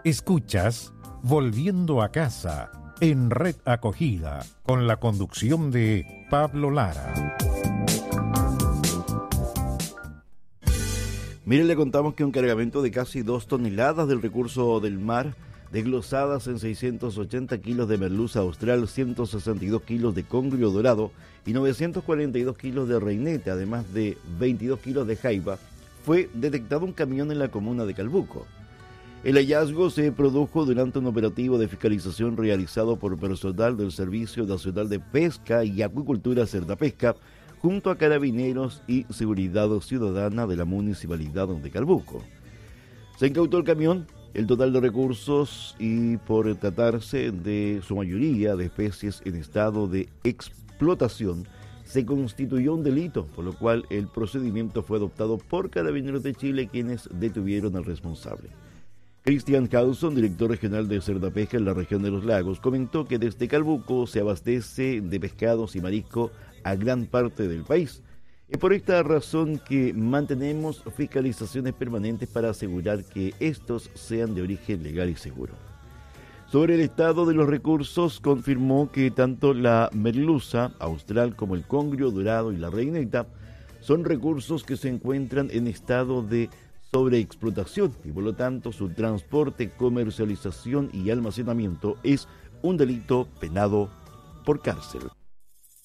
Escuchas Volviendo a Casa en Red Acogida con la conducción de Pablo Lara. Mire, le contamos que un cargamento de casi 2 toneladas del recurso del mar, desglosadas en 680 kilos de merluza austral, 162 kilos de congrio dorado y 942 kilos de reinete, además de 22 kilos de jaiba, fue detectado un camión en la comuna de Calbuco. El hallazgo se produjo durante un operativo de fiscalización realizado por personal del Servicio Nacional de Pesca y Acuicultura Cerdapesca, junto a Carabineros y Seguridad Ciudadana de la Municipalidad de Calbuco. Se incautó el camión, el total de recursos, y por tratarse de su mayoría de especies en estado de explotación, se constituyó un delito, por lo cual el procedimiento fue adoptado por Carabineros de Chile, quienes detuvieron al responsable. Cristian Carlson, director regional de Cerdapesca en la región de los lagos, comentó que desde Calbuco se abastece de pescados y marisco a gran parte del país. Es por esta razón que mantenemos fiscalizaciones permanentes para asegurar que estos sean de origen legal y seguro. Sobre el estado de los recursos, confirmó que tanto la merluza austral como el congrio dorado y la reineta son recursos que se encuentran en estado de sobreexplotación y por lo tanto su transporte, comercialización y almacenamiento es un delito penado por cárcel.